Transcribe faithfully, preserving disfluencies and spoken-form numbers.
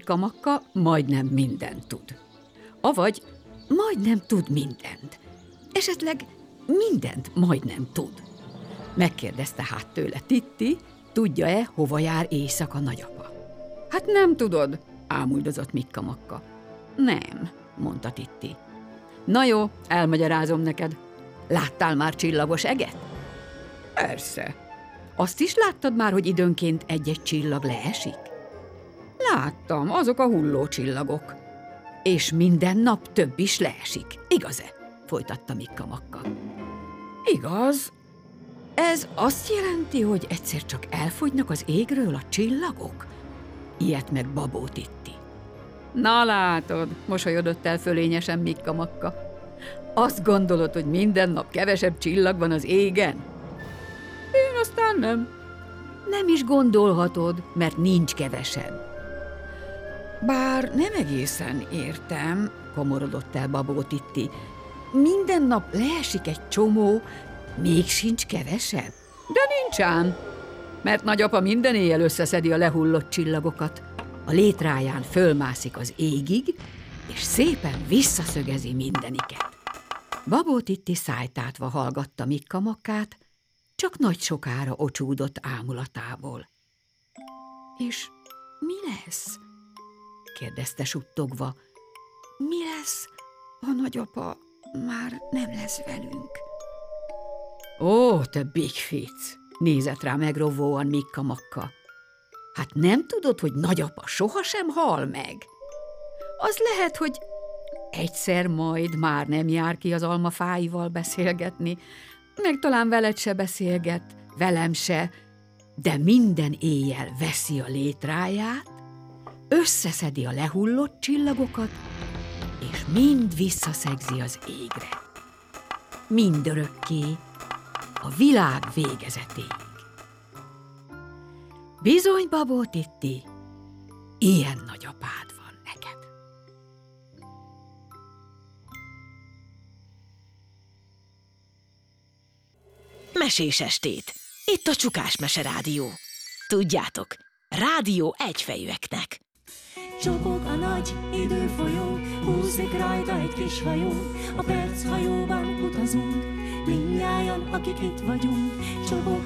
Kamakka majdnem mindent tud. Avagy majdnem tud mindent. Esetleg mindent majdnem tud. Megkérdezte hát tőle Titti, tudja-e, hova jár éjszaka nagyapa. Hát nem tudod, ámuldozott Mikkamakka. Nem, mondta Titti. Na jó, elmagyarázom neked. Láttál már csillagos eget? Persze. Azt is láttad már, hogy időnként egy-egy csillag leesik? Láttam, azok a hulló csillagok. És minden nap több is leesik, igaz-e? Folytatta Mikkamakka. Igaz. Ez azt jelenti, hogy egyszer csak elfogynak az égről a csillagok? Ilyet meg Babó Titti. Na látod, mosolyodott el fölényesen Mikkamakka. Azt gondolod, hogy minden nap kevesebb csillag van az égen? Én aztán nem. Nem is gondolhatod, mert nincs kevesebb. Bár nem egészen értem, komorodott el Babó Titti. Minden nap leesik egy csomó, még sincs kevesebb. De nincs ám, mert nagyapa minden éjjel összeszedi a lehullott csillagokat. A létráján fölmászik az égig, és szépen visszaszögezi mindeniket. Babó Titti szájtátva hallgatta Mikkamakkát, csak nagy sokára ocsúdott ámulatából. És mi lesz? Kérdezte suttogva. Mi lesz, ha nagyapa már nem lesz velünk? Ó, te bigfic! Nézett rá megrovóan Mikkamakka. Hát nem tudod, hogy nagyapa sohasem hal meg? Az lehet, hogy egyszer majd már nem jár ki az almafáival beszélgetni, meg talán veled se beszélget, velem se, de minden éjjel veszi a létráját, összeszedi a lehullott csillagokat, és mind visszaszegzi az égre. Mindörökké, a világ végezetéig. Bizony, Babó Titti, ilyen nagyapád van neked. Mesés estét. Itt a Csukás Mese Rádió. Tudjátok, rádió egyfejűeknek. Csokog a nagy időfolyó, húzik rajta egy kis hajó, a perchajóban utazunk, mindnyájan, akik itt vagyunk. Csokog